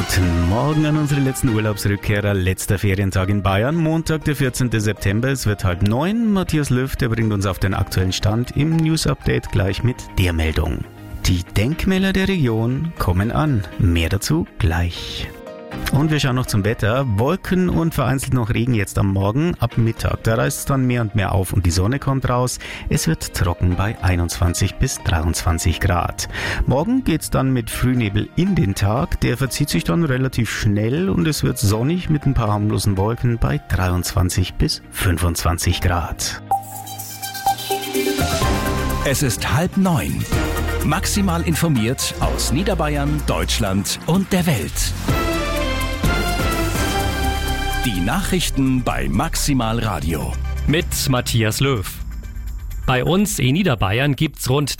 Guten Morgen an unsere letzten Urlaubsrückkehrer. Letzter Ferientag in Bayern, Montag, der 14. September. Es wird 8:30. Matthias Löw, der bringt uns auf den aktuellen Stand im News-Update gleich mit der Meldung. Die Denkmäler der Region kommen an. Mehr dazu gleich. Und wir schauen noch zum Wetter. Wolken und vereinzelt noch Regen jetzt am Morgen. Ab Mittag, da reißt es dann mehr und mehr auf und die Sonne kommt raus. Es wird trocken bei 21 bis 23 Grad. Morgen geht's dann mit Frühnebel in den Tag. Der verzieht sich dann relativ schnell und es wird sonnig mit ein paar harmlosen Wolken bei 23 bis 25 Grad. Es ist 8:30. Maximal informiert aus Niederbayern, Deutschland und der Welt. Die Nachrichten bei Maximal Radio. Mit Matthias Löw. Bei uns in Niederbayern gibt's rund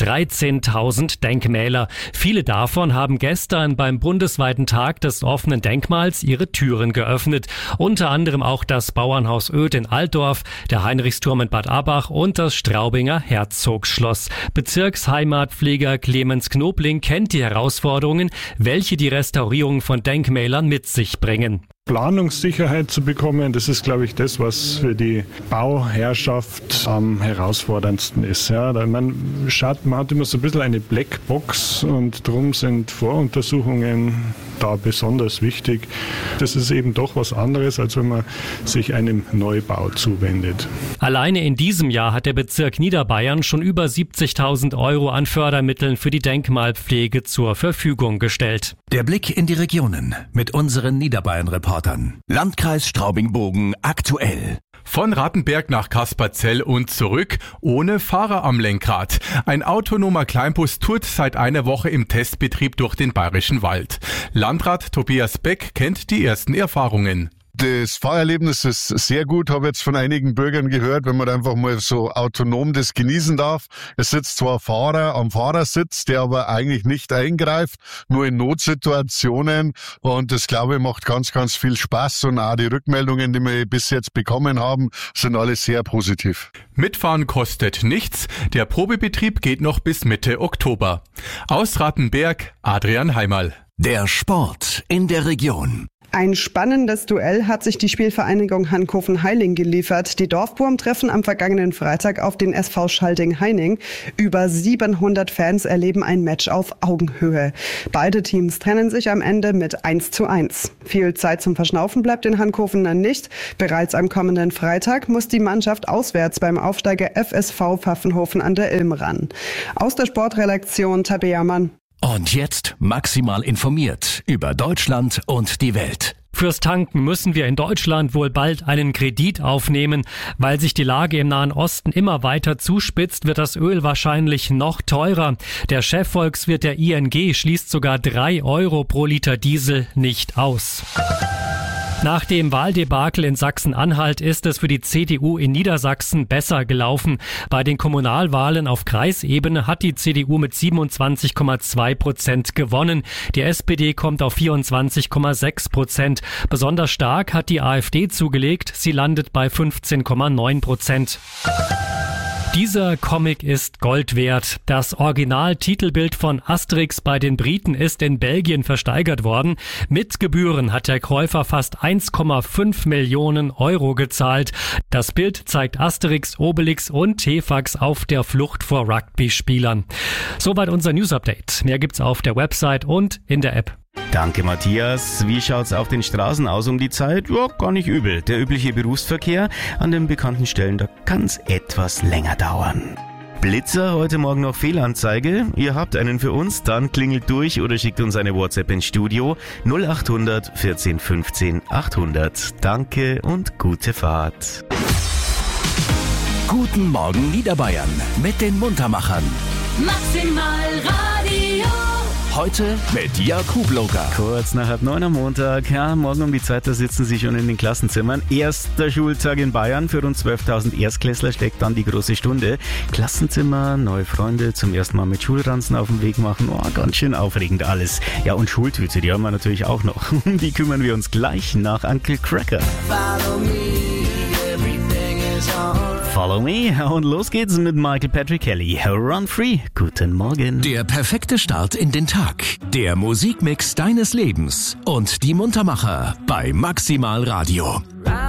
13.000 Denkmäler. Viele davon haben gestern beim bundesweiten Tag des offenen Denkmals ihre Türen geöffnet. Unter anderem auch das Bauernhaus Oed in Altdorf, der Heinrichsturm in Bad Abbach und das Straubinger Herzogsschloss. Bezirksheimatpfleger Clemens Knobling kennt die Herausforderungen, welche die Restaurierung von Denkmälern mit sich bringen. Planungssicherheit zu bekommen, das ist, glaube ich, das, was für die Bauherrschaft am herausforderndsten ist. Ja, man hat immer so ein bisschen eine Blackbox und darum sind Voruntersuchungen da besonders wichtig. Das ist eben doch was anderes, als wenn man sich einem Neubau zuwendet. Alleine in diesem Jahr hat der Bezirk Niederbayern schon über 70.000 Euro an Fördermitteln für die Denkmalpflege zur Verfügung gestellt. Der Blick in die Regionen mit unseren Niederbayern-Reportern. Landkreis Straubing-Bogen aktuell. Von Rattenberg nach Kasperzell und zurück, ohne Fahrer am Lenkrad. Ein autonomer Kleinbus tourt seit einer Woche im Testbetrieb durch den Bayerischen Wald. Landrat Tobias Beck kennt die ersten Erfahrungen. Das Fahrerlebnis ist sehr gut, habe jetzt von einigen Bürgern gehört, wenn man einfach mal so autonom das genießen darf. Es sitzt zwar ein Fahrer am Fahrersitz, der aber eigentlich nicht eingreift, nur in Notsituationen, und das, glaube ich, macht ganz, ganz viel Spaß, und auch die Rückmeldungen, die wir bis jetzt bekommen haben, sind alle sehr positiv. Mitfahren kostet nichts, der Probebetrieb geht noch bis Mitte Oktober. Aus Rattenberg, Adrian Heimal. Der Sport in der Region. Ein spannendes Duell hat sich die Spielvereinigung Hankofen-Heiling geliefert. Die Dorfburm treffen am vergangenen Freitag auf den SV Schalding-Heining. Über 700 Fans erleben ein Match auf Augenhöhe. Beide Teams trennen sich am Ende mit 1:1. Viel Zeit zum Verschnaufen bleibt den Hankofenern nicht. Bereits am kommenden Freitag muss die Mannschaft auswärts beim Aufsteiger FSV Pfaffenhofen an der Ilm ran. Aus der Sportredaktion Tabea Mann. Und jetzt maximal informiert über Deutschland und die Welt. Fürs Tanken müssen wir in Deutschland wohl bald einen Kredit aufnehmen. Weil sich die Lage im Nahen Osten immer weiter zuspitzt, wird das Öl wahrscheinlich noch teurer. Der Chefvolkswirt der ING schließt sogar 3 Euro pro Liter Diesel nicht aus. Nach dem Wahldebakel in Sachsen-Anhalt ist es für die CDU in Niedersachsen besser gelaufen. Bei den Kommunalwahlen auf Kreisebene hat die CDU mit 27,2% gewonnen. Die SPD kommt auf 24,6%. Besonders stark hat die AfD zugelegt. Sie landet bei 15,9%. Dieser Comic ist Gold wert. Das Original-Titelbild von Asterix bei den Briten ist in Belgien versteigert worden. Mit Gebühren hat der Käufer fast 1,5 Millionen Euro gezahlt. Das Bild zeigt Asterix, Obelix und Tefax auf der Flucht vor Rugby-Spielern. Soweit unser News-Update. Mehr gibt's auf der Website und in der App. Danke, Matthias. Wie schaut's auf den Straßen aus um die Zeit? Ja, gar nicht übel. Der übliche Berufsverkehr an den bekannten Stellen, da kann's etwas länger dauern. Blitzer, heute Morgen noch Fehlanzeige. Ihr habt einen für uns, dann klingelt durch oder schickt uns eine WhatsApp ins Studio 0800 14 15 800. Danke und gute Fahrt. Guten Morgen Niederbayern mit den Muntermachern. Maximal Radio. Heute mit Jakub Loga. Kurz nach 8:30 am Montag. Ja, morgen um die Zeit, da sitzen sie schon in den Klassenzimmern. Erster Schultag in Bayern. Für rund 12.000 Erstklässler steckt dann die große Stunde. Klassenzimmer, neue Freunde, zum ersten Mal mit Schulranzen auf den Weg machen. Oh, ganz schön aufregend alles. Ja, und Schultüte, die haben wir natürlich auch noch. Um die kümmern wir uns gleich nach Uncle Cracker. Follow me, everything is alright. Follow Me und los geht's mit Michael Patrick Kelly. Run Free. Guten Morgen. Der perfekte Start in den Tag. Der Musikmix deines Lebens und die Muntermacher bei Maximal Radio.